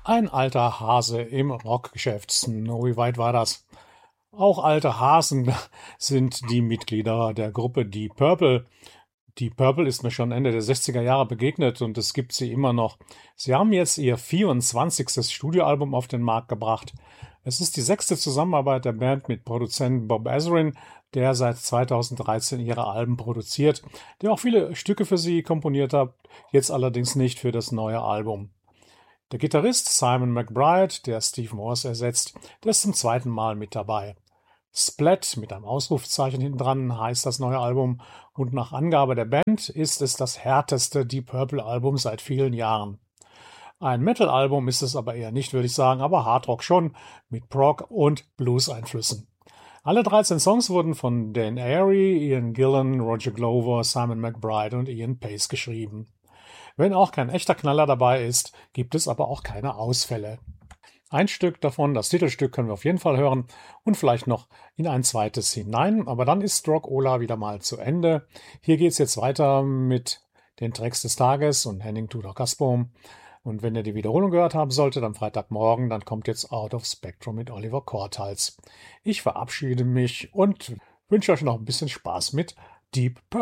Ein alter Hase im Rockgeschäft. Wie weit war das? Auch alte Hasen sind die Mitglieder der Gruppe Deep Purple. Deep Purple ist mir schon Ende der 60er Jahre begegnet und es gibt sie immer noch. Sie haben jetzt ihr 24. Studioalbum auf den Markt gebracht. Es ist die 6. Zusammenarbeit der Band mit Produzent Bob Ezrin, der seit 2013 ihre Alben produziert, der auch viele Stücke für sie komponiert hat, jetzt allerdings nicht für das neue Album. Der Gitarrist Simon McBride, der Steve Morse ersetzt, der ist zum zweiten Mal mit dabei. Splat mit einem Ausrufezeichen hinten dran heißt das neue Album und nach Angabe der Band ist es das härteste Deep Purple Album seit vielen Jahren. Ein Metal-Album ist es aber eher nicht, würde ich sagen, aber Hardrock schon, mit Prog- und Blues-Einflüssen. Alle 13 Songs wurden von Dan Airy, Ian Gillan, Roger Glover, Simon McBride und Ian Pace geschrieben. Wenn auch kein echter Knaller dabei ist, gibt es aber auch keine Ausfälle. Ein Stück davon, das Titelstück, können wir auf jeden Fall hören und vielleicht noch in ein zweites hinein, aber dann ist Rock-Ola wieder mal zu Ende. Hier geht es jetzt weiter mit den Tracks des Tages und Henning Tudor Kasperm. Und wenn ihr die Wiederholung gehört haben solltet am Freitagmorgen, dann kommt jetzt Out of Spectrum mit Oliver Kortals. Ich verabschiede mich und wünsche euch noch ein bisschen Spaß mit Deep Purple.